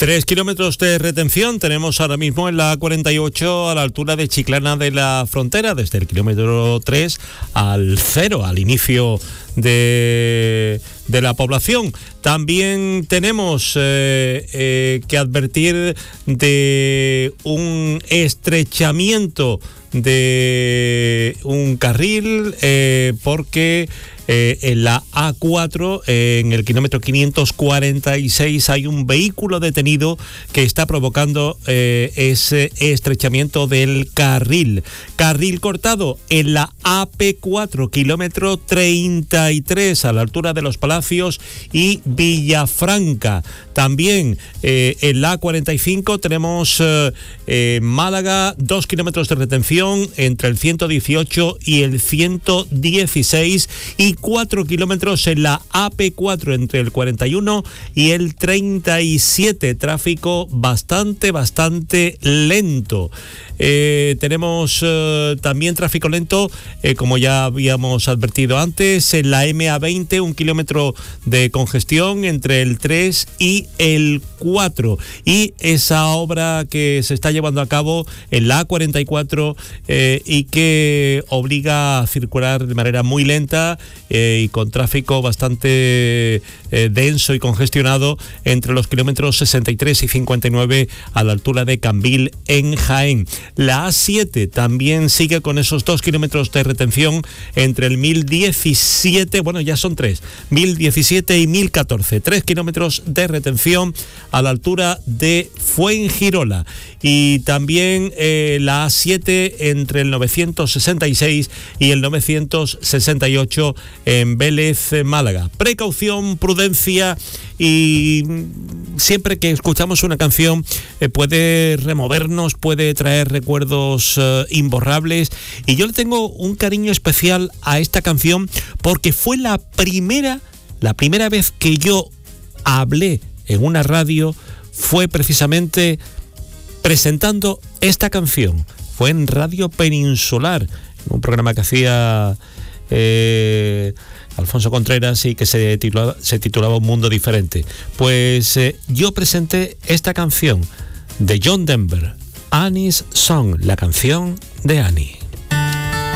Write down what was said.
3 kilómetros de retención tenemos ahora mismo en la A48 a la altura de Chiclana de la Frontera, desde el kilómetro 3 al 0, al inicio de la población. También tenemos que advertir de un estrechamiento de un carril porque en la A4, en el kilómetro 546, hay un vehículo detenido que está provocando ese estrechamiento del carril. Carril cortado en la AP4, kilómetro 33, a la altura de Los Palacios y Villafranca. También en la A45 tenemos Málaga, 2 kilómetros de retención entre el 118 y el 116 y 4 kilómetros en la AP4 entre el 41 y el 37. Tráfico bastante lento. Tenemos también tráfico lento, como ya habíamos advertido antes, en la MA20, 1 kilómetro de congestión entre el 3 y el 4. Y esa obra que se está llevando a cabo en la A44 y que obliga a circular de manera muy lenta y con tráfico bastante denso y congestionado entre los kilómetros 63 y 59 a la altura de Cambil en Jaén. La A7 también sigue con esos 2 kilómetros de retención entre el 1017, bueno, ya son 3, 1017 y 1014, 3 kilómetros de retención a la altura de Fuengirola. Y también la A7 entre el 966 y el 968 en Vélez, Málaga. Precaución, prudencia, y siempre que escuchamos una canción puede removernos, puede traer recuerdos imborrables, y yo le tengo un cariño especial a esta canción porque fue la primera vez que yo hablé en una radio, fue precisamente presentando esta canción. Fue en Radio Peninsular, un programa que hacía Alfonso Contreras y que se titulaba Un Mundo Diferente. Pues yo presenté esta canción de John Denver, Annie's Song, la canción de Annie.